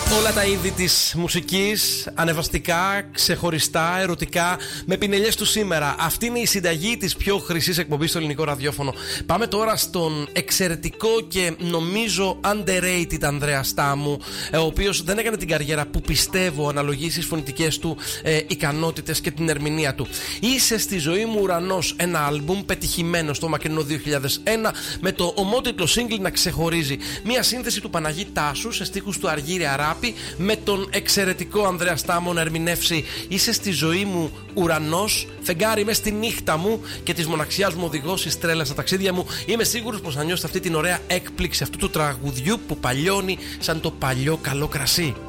Όλα τα είδη της μουσικής, ανεβαστικά, ξεχωριστά, ερωτικά, με πινελιές του σήμερα. Αυτή είναι η συνταγή της πιο χρυσής εκπομπής στο ελληνικό ραδιόφωνο. Πάμε τώρα στον εξαιρετικό και νομίζω underrated Ανδρέα Στάμου, ο οποίος δεν έκανε την καριέρα που πιστεύω αναλογεί στις φωνητικές του ικανότητες και την ερμηνεία του. Είσαι στη ζωή μου ουρανός, ένα άλμπουμ πετυχημένο στο μακρινό 2001, με το ομότιτλο single να ξεχωρίζει. Μια σύνθεση του Παναγί Τάσου σε στίχους του Αργύρη Αράπη, με τον εξαιρετικό Ανδρέα Στάμο να ερμηνεύσει «Είσαι στη ζωή μου ουρανός, φεγγάρι μες στη νύχτα μου και της μοναξιάς μου οδηγός εις τρέλα στα ταξίδια μου». Είμαι σίγουρος πως θα νιώσετε αυτή την ωραία έκπληξη αυτού του τραγουδιού που παλιώνει σαν το παλιό καλό κρασί.